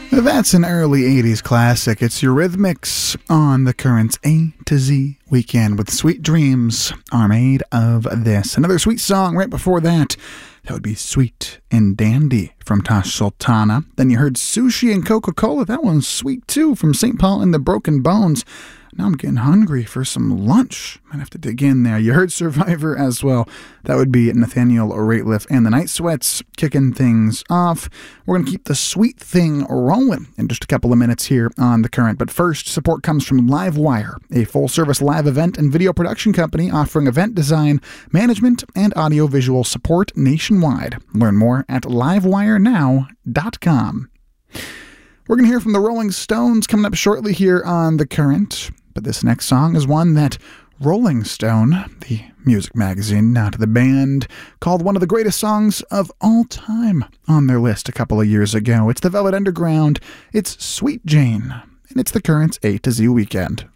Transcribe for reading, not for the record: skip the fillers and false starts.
That's an early 80s classic. It's Eurythmics on the Currents A to Z weekend with Sweet Dreams Are Made of This. Another sweet song right before that. That would be Sweet and Dandy from Tash Sultana. Then you heard Sushi and Coca-Cola. That one's sweet too from St. Paul and the Broken Bones. Now I'm getting hungry for some lunch. Might have to dig in there. You heard Survivor as well. That would be Nathaniel Rateliff and the Night Sweats kicking things off. We're going to keep the sweet thing rolling in just a couple of minutes here on The Current. But first, support comes from Livewire, a full-service live event and video production company offering event design, management, and audiovisual support nationwide. Learn more at livewirenow.com. We're going to hear from the Rolling Stones coming up shortly here on The Current. But this next song is one that Rolling Stone, the music magazine, not the band, called one of the greatest songs of all time on their list a couple of years ago. It's the Velvet Underground. It's Sweet Jane. And it's The Current's A to Z weekend.